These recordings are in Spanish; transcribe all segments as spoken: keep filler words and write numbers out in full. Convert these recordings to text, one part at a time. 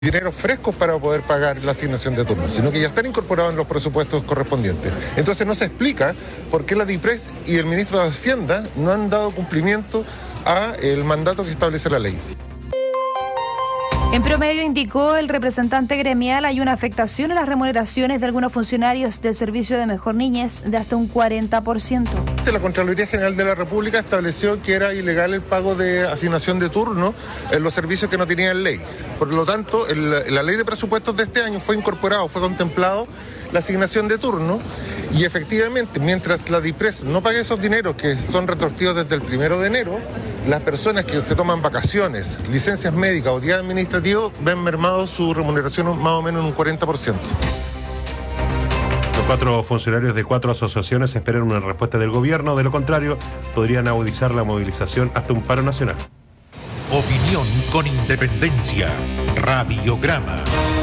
dineros frescos para poder pagar la asignación de turno, sino que ya están incorporados en los presupuestos correspondientes. Entonces no se explica por qué la DIPRES y el ministro de Hacienda no han dado cumplimiento a el mandato que establece la ley. En promedio, indicó el representante gremial, hay una afectación en las remuneraciones de algunos funcionarios del Servicio de Mejor Niñez de hasta un cuarenta por ciento. La Contraloría General de la República estableció que era ilegal el pago de asignación de turno en los servicios que no tenían ley. Por lo tanto, en la ley de presupuestos de este año fue incorporado, fue contemplado la asignación de turno y efectivamente, mientras la DIPRES no pague esos dineros que son retroactivos desde el primero de enero, las personas que se toman vacaciones, licencias médicas o días administrativos ven mermado su remuneración más o menos en un cuarenta por ciento. Los cuatro funcionarios de cuatro asociaciones esperan una respuesta del gobierno, de lo contrario podrían agudizar la movilización hasta un paro nacional. Opinión con independencia. Radiograma.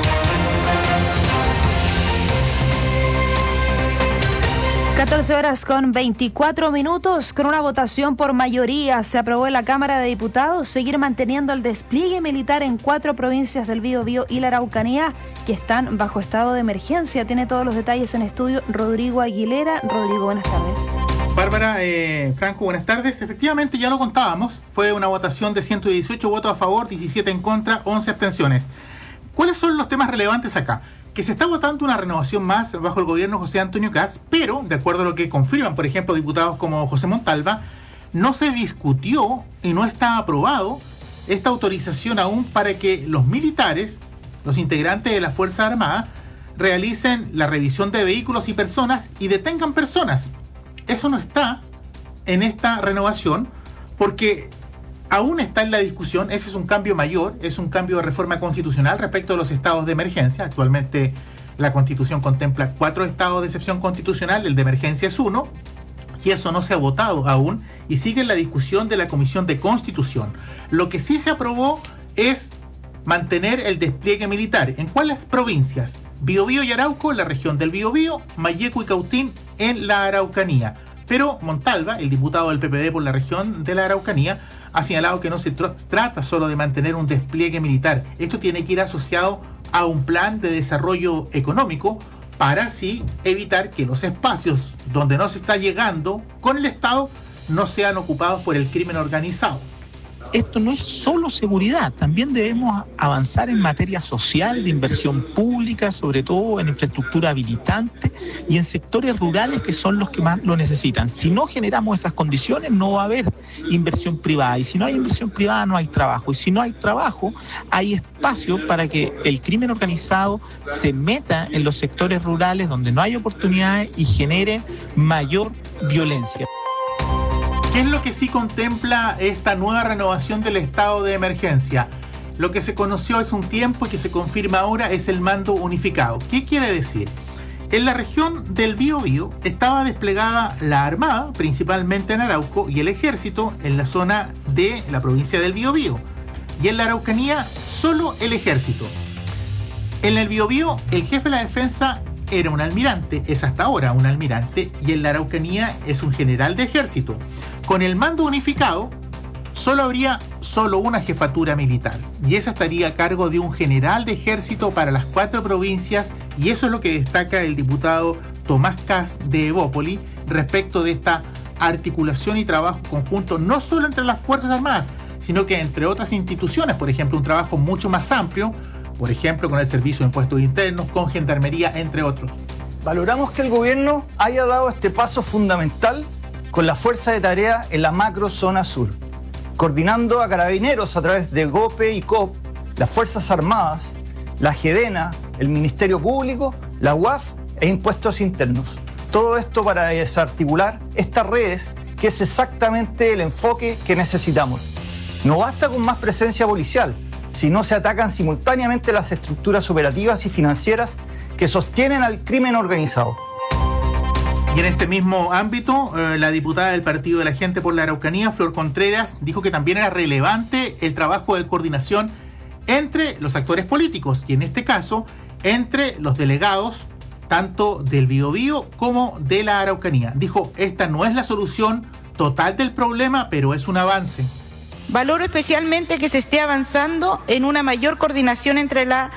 catorce horas con veinticuatro minutos. Con una votación por mayoría se aprobó en la Cámara de Diputados seguir manteniendo el despliegue militar en cuatro provincias del Biobío y la Araucanía que están bajo estado de emergencia. Tiene todos los detalles en estudio Rodrigo Aguilera. Rodrigo, buenas tardes. Bárbara, eh, Franco, buenas tardes. Efectivamente, ya lo contábamos. Fue una votación de ciento dieciocho votos a favor, diecisiete en contra, once abstenciones. ¿Cuáles son los temas relevantes acá? Que se está votando una renovación más bajo el gobierno José Antonio Kast, pero, de acuerdo a lo que confirman, por ejemplo, diputados como José Montalva, no se discutió y no está aprobado esta autorización aún para que los militares, los integrantes de las Fuerzas Armadas, realicen la revisión de vehículos y personas y detengan personas. Eso no está en esta renovación porque aún está en la discusión. Ese es un cambio mayor, es un cambio de reforma constitucional respecto a los estados de emergencia. Actualmente la Constitución contempla cuatro estados de excepción constitucional, el de emergencia es uno, y eso no se ha votado aún, y sigue en la discusión de la Comisión de Constitución. Lo que sí se aprobó es mantener el despliegue militar. ¿En cuáles provincias? Biobío y Arauco, la región del Biobío, Malleco y Cautín en la Araucanía. Pero Montalva, el diputado del P P D por la región de la Araucanía, ha señalado que no se tr- trata solo de mantener un despliegue militar. Esto tiene que ir asociado a un plan de desarrollo económico para así evitar que los espacios donde no se está llegando con el Estado no sean ocupados por el crimen organizado. Esto no es solo seguridad, también debemos avanzar en materia social, de inversión pública, sobre todo en infraestructura habilitante y en sectores rurales que son los que más lo necesitan. Si no generamos esas condiciones, no va a haber inversión privada, y si no hay inversión privada no hay trabajo, y si no hay trabajo hay espacio para que el crimen organizado se meta en los sectores rurales donde no hay oportunidades y genere mayor violencia. ¿Qué es lo que sí contempla esta nueva renovación del estado de emergencia? Lo que se conoció hace un tiempo y que se confirma ahora es el mando unificado. ¿Qué quiere decir? En la región del Biobío estaba desplegada la Armada, principalmente en Arauco, y el Ejército en la zona de la provincia del Biobío. Y en la Araucanía, solo el Ejército. En el Biobío, el jefe de la defensa era un almirante, es hasta ahora un almirante, y en la Araucanía es un general de ejército. Con el mando unificado, solo habría solo una jefatura militar, y esa estaría a cargo de un general de ejército para las cuatro provincias, y eso es lo que destaca el diputado Tomás Kast de Evópoli respecto de esta articulación y trabajo conjunto, no solo entre las Fuerzas Armadas, sino que entre otras instituciones, por ejemplo, un trabajo mucho más amplio, por ejemplo, con el Servicio de Impuestos Internos, con Gendarmería, entre otros. Valoramos que el gobierno haya dado este paso fundamental con la fuerza de tarea en la macro zona sur, coordinando a carabineros a través de GOPE y COP, las Fuerzas Armadas, la GEDENA, el Ministerio Público, la U A F e Impuestos Internos. Todo esto para desarticular estas redes, que es exactamente el enfoque que necesitamos. No basta con más presencia policial, si no se atacan simultáneamente las estructuras operativas y financieras que sostienen al crimen organizado. Y en este mismo ámbito, eh, la diputada del Partido de la Gente por la Araucanía, Flor Contreras, dijo que también era relevante el trabajo de coordinación entre los actores políticos, y en este caso, entre los delegados, tanto del Biobío como de la Araucanía. Dijo, esta no es la solución total del problema, pero es un avance. Valoro especialmente que se esté avanzando en una mayor coordinación entre la